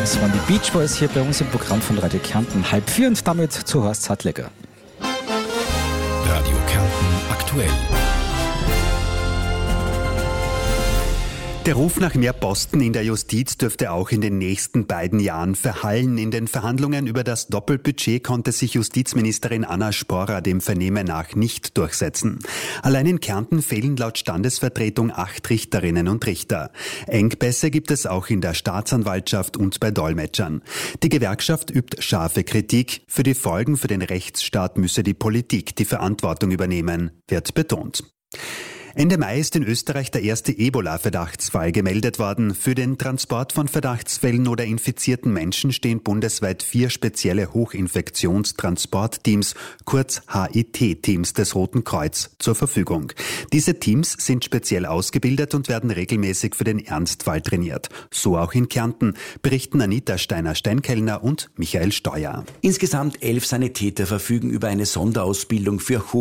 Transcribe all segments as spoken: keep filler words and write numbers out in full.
Das waren die Beach Boys hier bei uns im Programm von Radio Kärnten. Halb vier und damit zu Horst Sattleger. Radio Kärnten aktuell. Der Ruf nach mehr Posten in der Justiz dürfte auch in den nächsten beiden Jahren verhallen. In den Verhandlungen über das Doppelbudget konnte sich Justizministerin Anna Sporra dem Vernehmen nach nicht durchsetzen. Allein in Kärnten fehlen laut Standesvertretung acht Richterinnen und Richter. Engpässe gibt es auch in der Staatsanwaltschaft und bei Dolmetschern. Die Gewerkschaft übt scharfe Kritik. Für die Folgen für den Rechtsstaat müsse die Politik die Verantwortung übernehmen, wird betont. Ende Mai ist in Österreich der erste Ebola-Verdachtsfall gemeldet worden. Für den Transport von Verdachtsfällen oder infizierten Menschen stehen bundesweit vier spezielle Hochinfektionstransportteams, kurz H I T-Teams des Roten Kreuz, zur Verfügung. Diese Teams sind speziell ausgebildet und werden regelmäßig für den Ernstfall trainiert. So auch in Kärnten, berichten Anita Steiner-Steinkellner und Michael Steuer. Insgesamt elf Sanitäter verfügen über eine Sonderausbildung für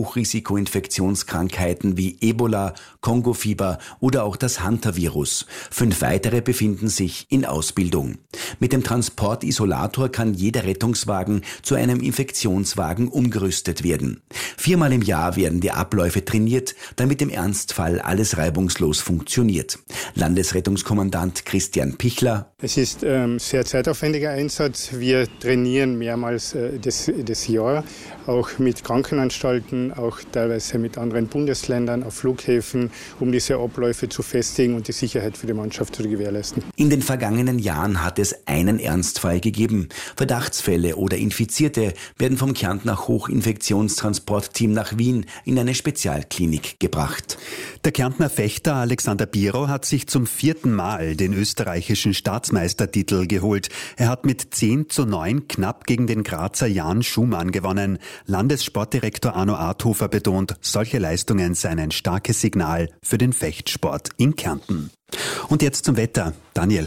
Hochrisiko-Infektionskrankheiten wie Ebola, Kongofieber oder auch das Hantavirus. Fünf weitere befinden sich in Ausbildung. Mit dem Transportisolator kann jeder Rettungswagen zu einem Infektionswagen umgerüstet werden. Viermal im Jahr werden die Abläufe trainiert, damit im Ernstfall alles reibungslos funktioniert. Landesrettungskommandant Christian Pichler: Es ist ähm, sehr zeitaufwendiger Einsatz. Wir trainieren mehrmals äh, das, das Jahr, auch mit Krankenanstalten, auch teilweise mit anderen Bundesländern, auf Flughäfen, um diese Abläufe zu festigen und die Sicherheit für die Mannschaft zu gewährleisten. In den vergangenen Jahren hat es einen Ernstfall gegeben. Verdachtsfälle oder Infizierte werden vom Kärntner Hochinfektionstransportteam nach Wien in eine Spezialklinik gebracht. Der Kärntner Fechter Alexander Biro hat sich zum vierten Mal den österreichischen Staatsmeistertitel geholt. Er hat mit zehn zu neun knapp gegen den Grazer Jan Schumann gewonnen. Landessportdirektor Arno Arthofer betont, solche Leistungen seien ein starkes Signal für den Fechtsport in Kärnten. Und jetzt zum Wetter. Daniel.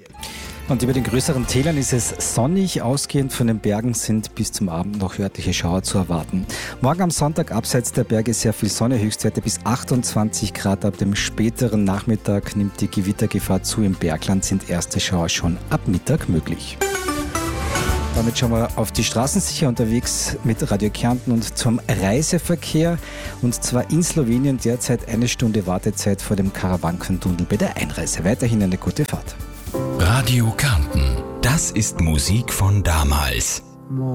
Und über den größeren Tälern ist es sonnig. Ausgehend von den Bergen sind bis zum Abend noch örtliche Schauer zu erwarten. Morgen am Sonntag abseits der Berge sehr viel Sonne, Höchstwerte bis achtundzwanzig Grad. Ab dem späteren Nachmittag nimmt die Gewittergefahr zu. Im Bergland sind erste Schauer schon ab Mittag möglich. Damit schauen wir auf die Straßen, sicher unterwegs mit Radio Kärnten und zum Reiseverkehr. Und zwar in Slowenien derzeit eine Stunde Wartezeit vor dem Karawankentunnel bei der Einreise. Weiterhin eine gute Fahrt. Radio Kärnten, das ist Musik von damals.